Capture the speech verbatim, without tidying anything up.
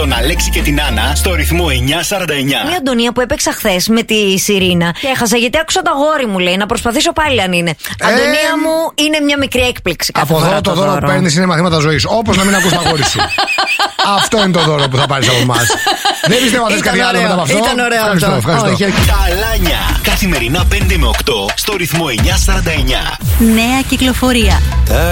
τον Αλέξη και την Άννα στο ρυθμό εννιά σαράντα εννιά. Μια Αντωνία που έπαιξα χθες με τη Σιρήνα και έχασα γιατί άκουσα το αγόρι μου, λέει, να προσπαθήσω πάλι αν είναι. Ε... Αντωνία μου, είναι μια μικρή έκπληξη. Από εδώ το δώρο που παίρνεις είναι μαθήματα ζωής. Όπως να μην ακούς το αγόρι σου. Αυτό είναι το δώρο που θα πάρεις από εμάς. Δεν πιστεύω να θες κάτι άλλο μετά από αυτό. Ήταν ωραίο αυτό. Ευχαριστώ. Καλάνια. Καθημερινά πέντε με οκτώ στο ρυθμό εννιά σαράντα εννιά. Νέα κυκλοφορία.